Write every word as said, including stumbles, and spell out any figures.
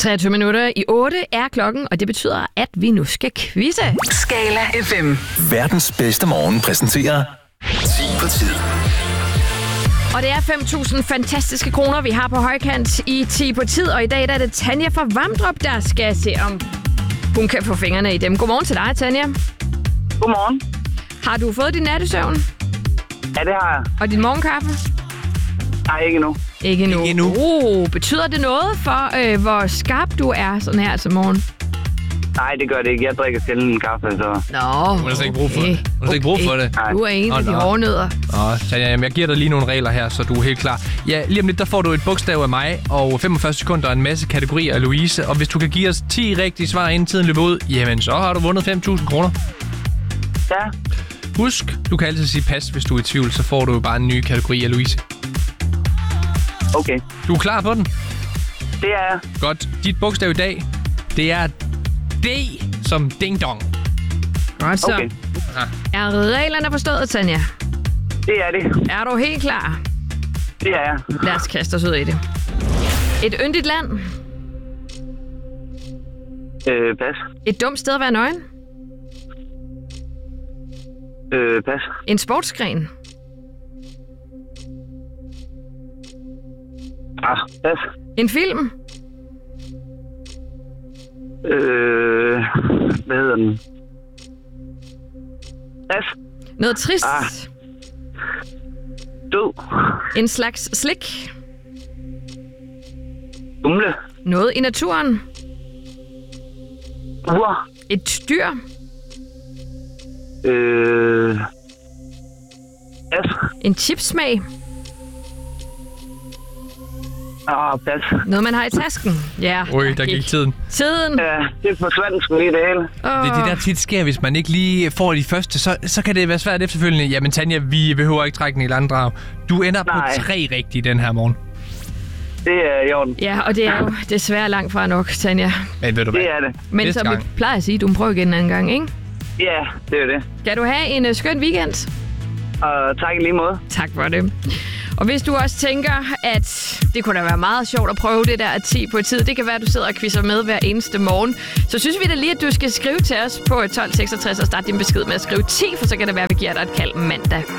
treogtyve minutter i otte er klokken, og det betyder, at vi nu skal quizze. Skala F M. Verdens bedste morgen præsenterer ti på tid. Og det er fem tusind fantastiske kroner, vi har på højkant i ti på tid. Og i dag der er det Tanja fra Vamdrup, der skal se, om hun kan få fingrene i dem. Godmorgen til dig, Tanja. Godmorgen. Har du fået din nattesøvn? Ja, det har jeg. Og din morgenkaffe? Nej, ikke endnu. Ikke endnu. Ikke endnu. Uh, betyder det noget for, øh, hvor skarp du er sådan her til morgen? Nej, det gør det ikke. Jeg drikker sjældent en kaffe, så... Nå, Hun har slet ikke brug for det. Hun har slet ikke brug for det. Du er en Åh, af de nå. hårdnødder. Nå, Tanja, jamen, jeg giver dig lige nogle regler her, så du er helt klar. Ja, lige om lidt, der får du et bogstav af mig, og femogfyrre sekunder og en masse kategorier af Louise. Og hvis du kan give os ti rigtige svar, inden tiden løber ud, jamen så har du vundet fem tusind kroner. Ja, Husk, du kan altid sige pas, hvis du er i tvivl, så får du jo bare en ny kategori af Louise. okay. Du er klar på den? Det er jeg. Godt. Dit bogstav i dag, det er D som ding dong. Godt så. Okay. Er reglerne forstået, Tanja? Det er det. Er du helt klar? Det er jeg. Lad os kaste os ud i det. Et yndigt land. Øh, pas. Et dumt sted at være nøgen. Øh, pas. En sportsgren. Ah, pas. En film. Øh, hvad hedder den? Pas. Noget trist. Ah. Død. En slags slik. Humle. Noget i naturen. Ur. Et dyr. Øh, pas. En chipsmag. Ah, pas. Noget, man har i tasken. Ja, Ui, der gik tiden. Tiden. Ja, det forsvandt sgu lige det hele. Oh. Det er det, der tit sker, hvis man ikke lige får de første, så, så kan det være svært efterfølgende. Jamen Tanja, vi behøver ikke trække den i landdrag. Du ender Nej. på tre rigtige den her morgen. Det er i orden. Ja, og det er jo desværre langt fra nok, Tanja. Men ved du hvad? Det er det. Men Næste som vi gang. plejer at sige, du må prøve igen en anden gang, ikke? Ja, det er det. Kan du have en uh, skøn weekend? Og tak i lige måde. Tak for det. Og hvis du også tænker, at det kunne da være meget sjovt at prøve det der ti på tid, det kan være, at du sidder og quizzer med hver eneste morgen, så synes vi da lige, at du skal skrive til os på tolv seksogtres og starte din besked med at skrive ti, for så kan det være, at vi giver dig et kald mandag.